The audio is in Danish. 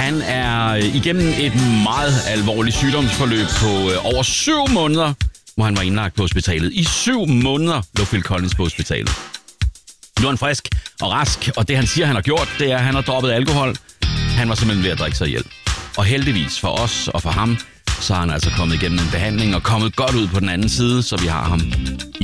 Han er igennem et meget alvorligt sygdomsforløb på over 7 måneder, hvor han var indlagt på hospitalet. I 7 måneder lå Phil Collins på hospitalet. Nu er han frisk og rask, og det han siger, han har gjort, det er, at han har droppet alkohol. Han var simpelthen ved at drikke sig ihjel. Og heldigvis for os og for ham, så er han altså kommet igennem en behandling og kommet godt ud på den anden side, så vi har ham